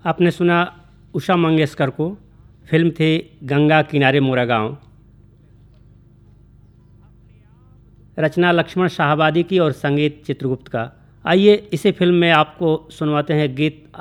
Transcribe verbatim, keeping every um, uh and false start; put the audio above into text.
आपने सुना उषा मंगेशकर को। फिल्म थी गंगा किनारे मोरा गाँव। रचना लक्ष्मण शाहवादी की और संगीत चित्रगुप्त का। आइए इसी फिल्म में आपको सुनवाते हैं गीत